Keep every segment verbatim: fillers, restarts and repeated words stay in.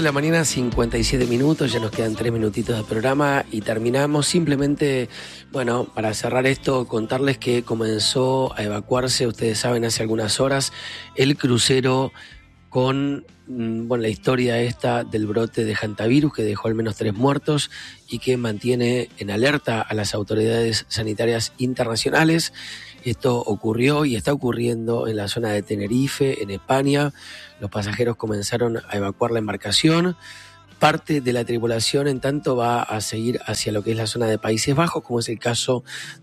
la mañana, cincuenta y siete minutos, ya nos quedan tres minutitos de programa y terminamos. Simplemente, bueno, para cerrar esto, contarles que comenzó a evacuarse, ustedes saben, hace algunas horas, el crucero con, bueno, la historia esta del brote de hantavirus que dejó al menos tres muertos y que mantiene en alerta a las autoridades sanitarias internacionales. Esto ocurrió y está ocurriendo en la zona de Tenerife, en España. Los pasajeros comenzaron a evacuar la embarcación. Parte de la tripulación, en tanto, va a seguir hacia lo que es la zona de Países Bajos, como es el caso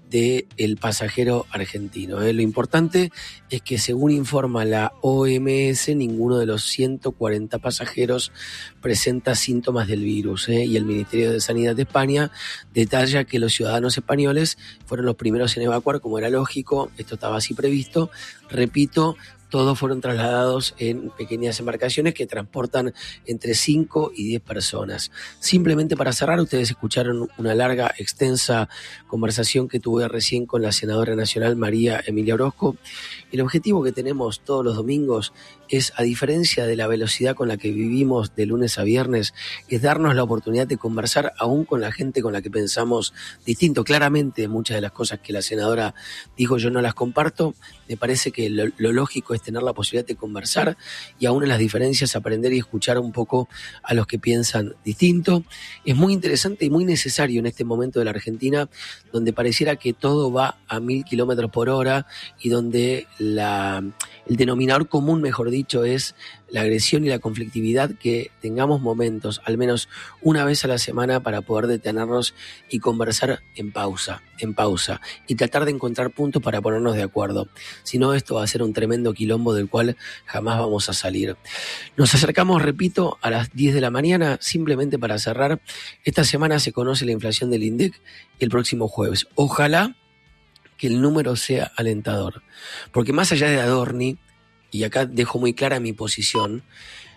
del pasajero argentino. ¿eh? Lo importante es que, según informa la O M S, ninguno de los ciento cuarenta pasajeros presenta síntomas del virus. ¿eh? Y el Ministerio de Sanidad de España detalla que los ciudadanos españoles fueron los primeros en evacuar, como era lógico, esto estaba así previsto. Repito, todos fueron trasladados en pequeñas embarcaciones que transportan entre cinco y diez personas. Simplemente para cerrar, ustedes escucharon una larga, extensa conversación que tuve recién con la senadora nacional María Emilia Orozco. El objetivo que tenemos todos los domingos es, a diferencia de la velocidad con la que vivimos de lunes a viernes, es darnos la oportunidad de conversar aún con la gente con la que pensamos distinto. Claramente muchas de las cosas que la senadora dijo yo no las comparto. Me parece que lo, lo lógico es tener la posibilidad de conversar y aún en las diferencias aprender y escuchar un poco a los que piensan distinto. Es muy interesante y muy necesario en este momento de la Argentina, donde pareciera que todo va a mil kilómetros por hora y donde la, el denominador común, mejor dicho, es la agresión y la conflictividad, que tengamos momentos, al menos una vez a la semana, para poder detenernos y conversar en pausa, en pausa, y tratar de encontrar puntos para ponernos de acuerdo. Si no, esto va a ser un tremendo quilombo del cual jamás vamos a salir. Nos acercamos, repito, a las diez de la mañana, simplemente para cerrar. Esta semana se conoce la inflación del INDEC el próximo jueves. Ojalá que el número sea alentador, porque más allá de Adorni, y acá dejo muy clara mi posición,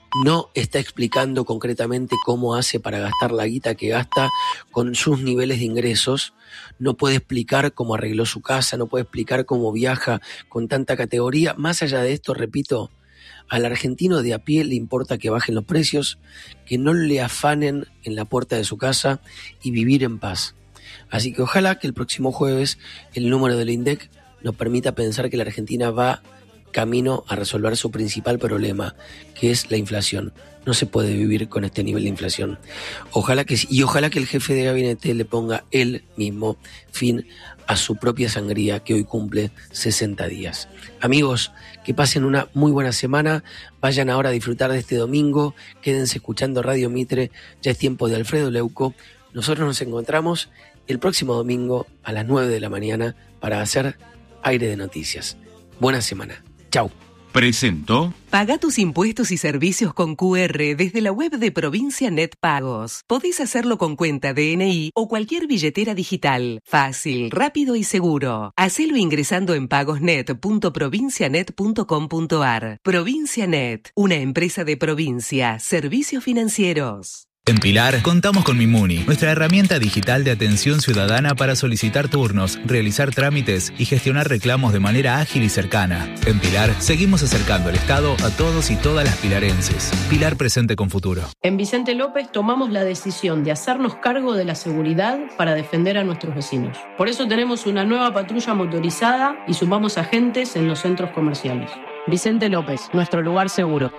no está explicando concretamente cómo hace para gastar la guita que gasta con sus niveles de ingresos, no puede explicar cómo arregló su casa, no puede explicar cómo viaja con tanta categoría. Más allá de esto, repito, al argentino de a pie le importa que bajen los precios, que no le afanen en la puerta de su casa y vivir en paz. Así que ojalá que el próximo jueves el número del INDEC nos permita pensar que la Argentina va camino a resolver su principal problema, que es la inflación. No se puede vivir con este nivel de inflación. Ojalá que y ojalá que el jefe de gabinete le ponga él mismo fin a su propia sangría, que hoy cumple sesenta días. Amigos, que pasen una muy buena semana. Vayan ahora a disfrutar de este domingo. Quédense escuchando Radio Mitre. Ya es tiempo de Alfredo Leuco. Nosotros nos encontramos el próximo domingo a las nueve de la mañana para hacer Aire de Noticias. Buena semana. Chau. Presentó. Paga tus impuestos y servicios con Q R desde la web de Provincia Net Pagos. Podés hacerlo con cuenta D N I o cualquier billetera digital. Fácil, rápido y seguro. Hacelo ingresando en pagosnet punto provincianet punto com punto ar. Provincia Net, una empresa de provincia, servicios financieros. En Pilar, contamos con Mimuni, nuestra herramienta digital de atención ciudadana para solicitar turnos, realizar trámites y gestionar reclamos de manera ágil y cercana. En Pilar, seguimos acercando el Estado a todos y todas las pilarenses. Pilar presente con futuro. En Vicente López tomamos la decisión de hacernos cargo de la seguridad para defender a nuestros vecinos. Por eso tenemos una nueva patrulla motorizada y sumamos agentes en los centros comerciales. Vicente López, nuestro lugar seguro.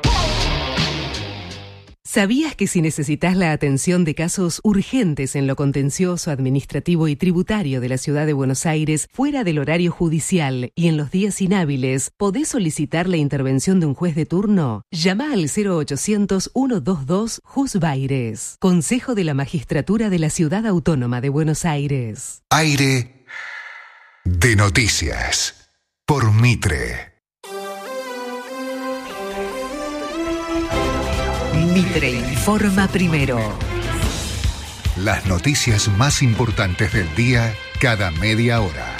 ¿Sabías que si necesitas la atención de casos urgentes en lo contencioso, administrativo y tributario de la Ciudad de Buenos Aires, fuera del horario judicial y en los días inhábiles, podés solicitar la intervención de un juez de turno? Llama al cero ochocientos, ciento veintidós, Juzbaires. Consejo de la Magistratura de la Ciudad Autónoma de Buenos Aires. Aire de Noticias por Mitre. Mitre informa primero. Las noticias más importantes del día cada media hora.